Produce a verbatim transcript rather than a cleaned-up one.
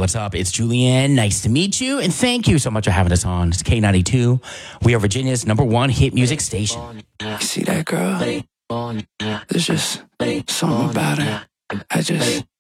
what's up? It's Julianne. Nice to meet you. And thank you so much for having us on. It's K ninety-two. We are Virginia's number one hit music station. You see that girl? There's just something about her. I just